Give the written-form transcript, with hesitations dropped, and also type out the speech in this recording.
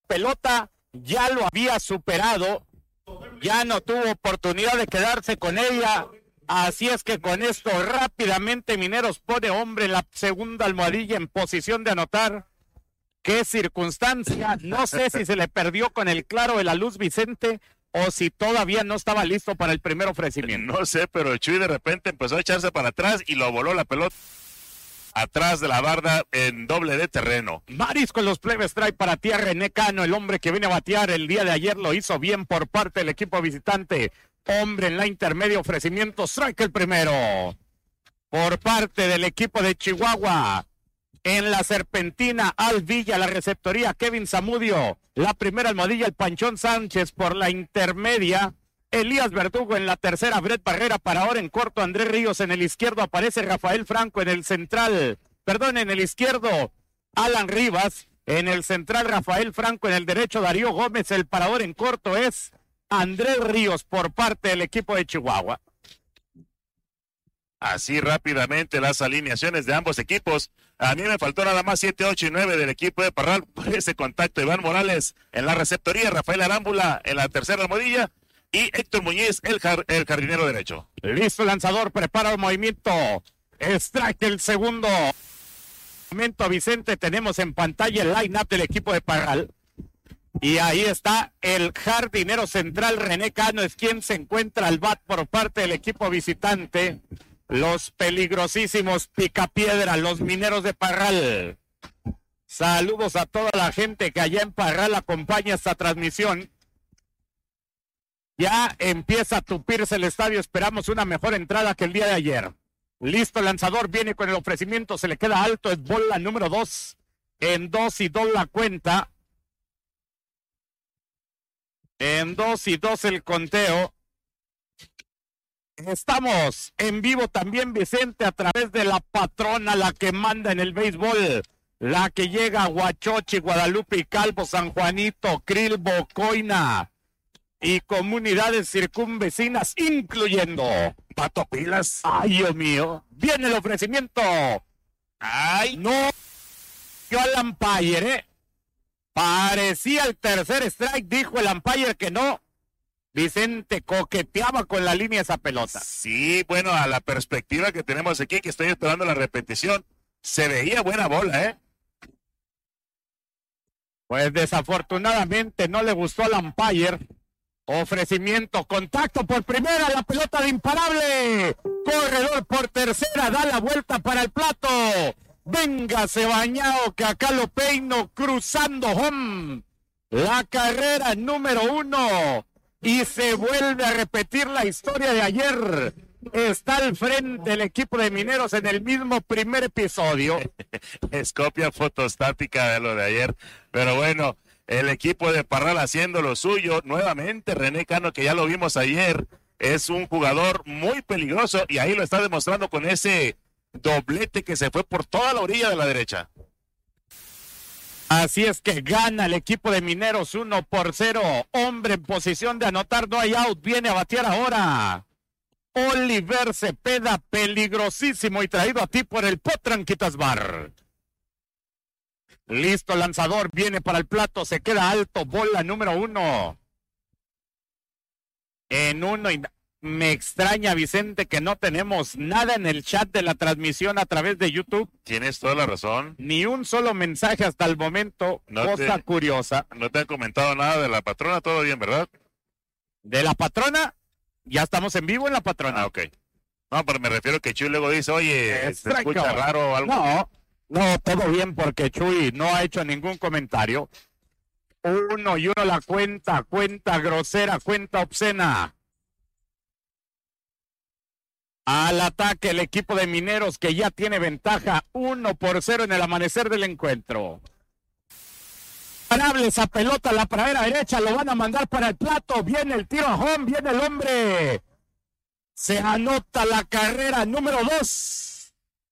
pelota ya lo había superado, ya no tuvo oportunidad de quedarse con ella, así es que con esto rápidamente Mineros pone hombre en la segunda almohadilla en posición de anotar. Qué circunstancia, no sé si se le perdió con el claro de la luz Vicente o si todavía no estaba listo para el primer ofrecimiento. No sé, pero Chuy de repente empezó a echarse para atrás y lo voló la pelota atrás de la barda en doble de terreno. Maris con los plebes trae para ti a René Cano, el hombre que viene a batear el día de ayer, lo hizo bien por parte del equipo visitante. Hombre en la intermedia, ofrecimiento, strike el primero. Por parte del equipo de Chihuahua, en la serpentina, Al Villa, la receptoría, Kevin Zamudio. La primera almohadilla, el Panchón Sánchez por la intermedia. Elías Verdugo en la tercera, Brett Barrera para ahora en corto, Andrés Ríos en el izquierdo, aparece Rafael Franco en el central, en el izquierdo, Alan Rivas, en el central Rafael Franco, en el derecho Darío Gómez, el parador en corto es Andrés Ríos por parte del equipo de Chihuahua. Así rápidamente las alineaciones de ambos equipos. A mí me faltó nada más 7, 8 y 9 del equipo de Parral por ese contacto. Iván Morales en la receptoría, Rafael Arámbula en la tercera almohadilla y Héctor Muñiz, el jardinero derecho. Listo el lanzador, prepara el movimiento. Strike el segundo. Momento, Vicente, tenemos en pantalla el line-up del equipo de Parral. Y ahí está el jardinero central, René Cano, es quien se encuentra al bat por parte del equipo visitante. Los peligrosísimos Picapiedra, los Mineros de Parral. Saludos a toda la gente que allá en Parral acompaña esta transmisión. Ya empieza a tupirse el estadio, esperamos una mejor entrada que el día de ayer. Listo el lanzador, viene con el ofrecimiento, se le queda alto, es bola número 2. En 2-2 la cuenta. En 2-2 el conteo. Estamos en vivo también, Vicente, a través de la patrona, la que manda en el béisbol, la que llega a Huachochi, Guadalupe y Calvo, San Juanito, Crilbo, Coina y comunidades circunvecinas, incluyendo Pato Pilas. Ay, Dios mío, viene el ofrecimiento. Ay, no, yo al umpire, parecía el tercer strike, dijo el umpire que no. Vicente coqueteaba con la línea esa pelota. Sí, bueno, a la perspectiva que tenemos aquí, que estoy esperando la repetición, se veía buena bola, ¿eh? Pues desafortunadamente no le gustó al umpire. Ofrecimiento, contacto por primera, la pelota de imparable. Corredor por tercera, da la vuelta para el plato. Véngase bañado que acá lo peino, cruzando home. La carrera número 1. Y se vuelve a repetir la historia de ayer. Está al frente el equipo de Mineros en el mismo primer episodio. Es copia fotostática de lo de ayer. Pero bueno, el equipo de Parral haciendo lo suyo. Nuevamente René Cano, que ya lo vimos ayer, es un jugador muy peligroso. Y ahí lo está demostrando con ese doblete que se fue por toda la orilla de la derecha. Así es que gana el equipo de Mineros 1-0. Hombre en posición de anotar, no hay out. Viene a batear ahora Oliver Cepeda, peligrosísimo y traído a ti por el Potranquitas Bar. Listo, lanzador, viene para el plato, se queda alto, bola número 1. En 1 y... Me extraña, Vicente, que no tenemos nada en el chat de la transmisión a través de YouTube. Tienes toda la razón. Ni un solo mensaje hasta el momento, cosa curiosa. No te han comentado nada de la patrona, todo bien, ¿verdad? ¿De la patrona? Ya estamos en vivo en la patrona. Ah, ok. No, pero me refiero que Chuy luego dice, oye, ¿se escucha raro o algo? No, todo bien porque Chuy no ha hecho ningún comentario. 1-1 la cuenta grosera, cuenta obscena. Al ataque el equipo de Mineros que ya tiene ventaja 1-0 en el amanecer del encuentro. Parable esa pelota, la pradera derecha, lo van a mandar para el plato. Viene el tiro a home, viene el hombre. Se anota la carrera número 2.